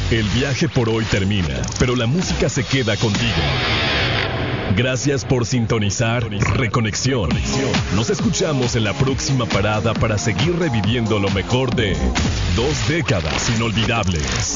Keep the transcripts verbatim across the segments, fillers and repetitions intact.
El viaje por hoy termina, pero la música se queda contigo. Gracias por sintonizar Reconexión. Nos escuchamos en la próxima parada para seguir reviviendo lo mejor de dos décadas inolvidables.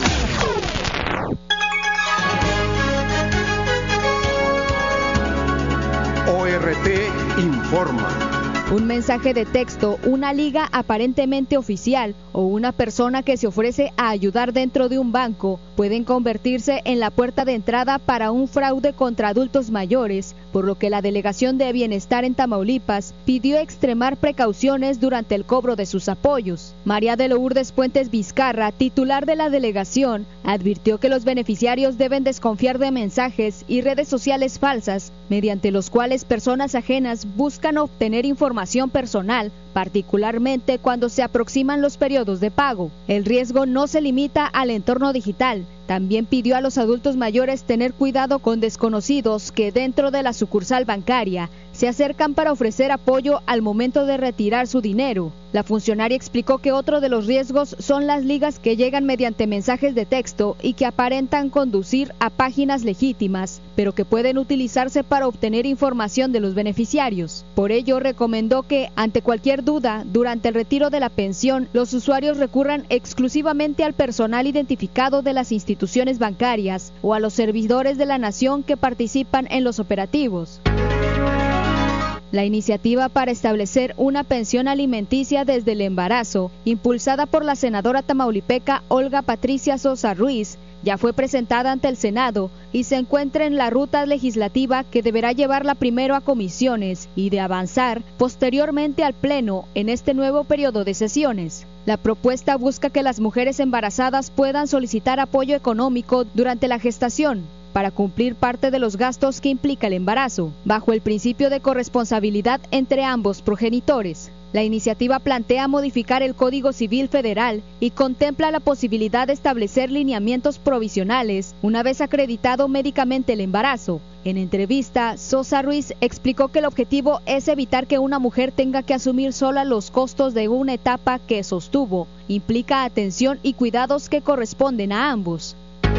O R T informa. Un mensaje de texto, una liga aparentemente oficial o una persona que se ofrece a ayudar dentro de un banco pueden convertirse en la puerta de entrada para un fraude contra adultos mayores, por lo que la Delegación de Bienestar en Tamaulipas pidió extremar precauciones durante el cobro de sus apoyos. María de Lourdes Puentes Vizcarra, titular de la delegación, advirtió que los beneficiarios deben desconfiar de mensajes y redes sociales falsas, mediante los cuales personas ajenas buscan obtener información personal, particularmente cuando se aproximan los periodos de pago. El riesgo no se limita al entorno digital. También pidió a los adultos mayores tener cuidado con desconocidos que dentro de la sucursal bancaria se acercan para ofrecer apoyo al momento de retirar su dinero. La funcionaria explicó que otro de los riesgos son las ligas que llegan mediante mensajes de texto y que aparentan conducir a páginas legítimas, pero que pueden utilizarse para obtener información de los beneficiarios. Por ello, recomendó que, ante cualquier duda, durante el retiro de la pensión, los usuarios recurran exclusivamente al personal identificado de las instituciones bancarias o a los servidores de la nación que participan en los operativos. La iniciativa para establecer una pensión alimenticia desde el embarazo, impulsada por la senadora tamaulipeca Olga Patricia Sosa Ruiz, ya fue presentada ante el Senado y se encuentra en la ruta legislativa que deberá llevarla primero a comisiones y de avanzar posteriormente al Pleno en este nuevo periodo de sesiones. La propuesta busca que las mujeres embarazadas puedan solicitar apoyo económico durante la gestación para cumplir parte de los gastos que implica el embarazo, bajo el principio de corresponsabilidad entre ambos progenitores. La iniciativa plantea modificar el Código Civil Federal y contempla la posibilidad de establecer lineamientos provisionales una vez acreditado médicamente el embarazo. En entrevista, Sosa Ruiz explicó que el objetivo es evitar que una mujer tenga que asumir sola los costos de una etapa que sostuvo, implica atención y cuidados que corresponden a ambos.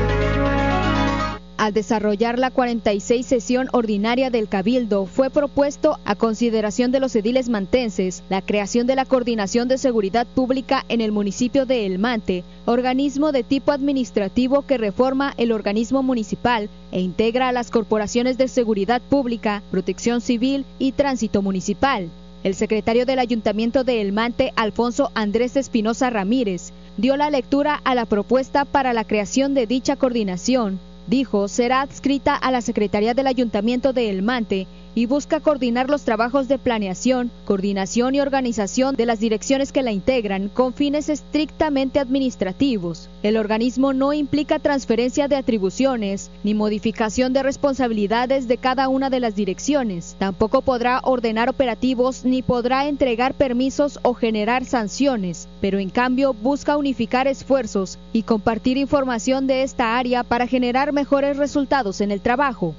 Al desarrollar la cuarenta y seis sesión ordinaria del Cabildo, fue propuesto a consideración de los ediles mantenses la creación de la Coordinación de Seguridad Pública en el municipio de El Mante, organismo de tipo administrativo que reforma el organismo municipal e integra a las corporaciones de seguridad pública, protección civil y tránsito municipal. El secretario del Ayuntamiento de El Mante, Alfonso Andrés Espinosa Ramírez, dio la lectura a la propuesta para la creación de dicha coordinación. Dijo, será adscrita a la Secretaría del Ayuntamiento de El Mante y busca coordinar los trabajos de planeación, coordinación y organización de las direcciones que la integran con fines estrictamente administrativos. El organismo no implica transferencia de atribuciones ni modificación de responsabilidades de cada una de las direcciones. Tampoco podrá ordenar operativos ni podrá entregar permisos o generar sanciones, pero en cambio busca unificar esfuerzos y compartir información de esta área para generar mejores resultados en el trabajo.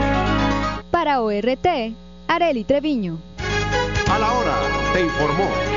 Para O R T, Arely Treviño. A la hora, te informó